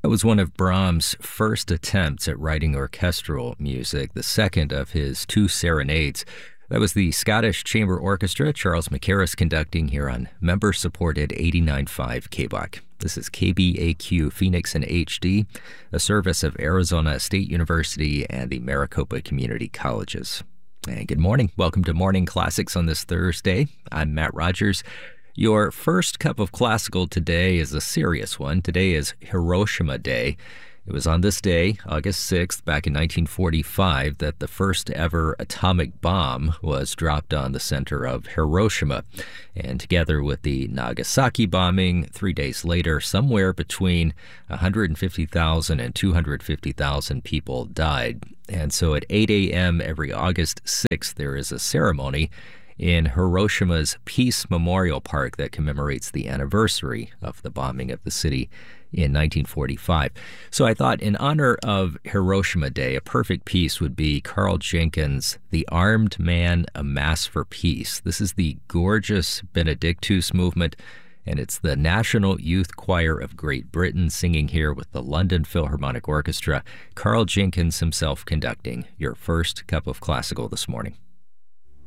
That was one of Brahms' first attempts at writing orchestral music, the second of his two serenades. That was the Scottish Chamber Orchestra, Charles Mackerras conducting here on member-supported 89.5 KBOC. This is KBAQ Phoenix in HD, a service of Arizona State University and the Maricopa Community Colleges. And good morning. Welcome to Morning Classics on this Thursday. I'm Matt Rogers. Your first cup of classical today is a serious one. Today is Hiroshima Day. It was on this day, August 6th, back in 1945, that the first ever atomic bomb was dropped on the center of Hiroshima. And together with the Nagasaki bombing, 3 days later, somewhere between 150,000 and 250,000 people died. And so at 8 a.m. every August 6th, there is a ceremony in Hiroshima's Peace Memorial Park that commemorates the anniversary of the bombing of the city in 1945. So I thought in honor of Hiroshima Day, a perfect piece would be Carl Jenkins' The Armed Man, A Mass for Peace. This is the gorgeous Benedictus movement, and it's the National Youth Choir of Great Britain singing here with the London Philharmonic Orchestra. Carl Jenkins himself conducting your first cup of classical this morning.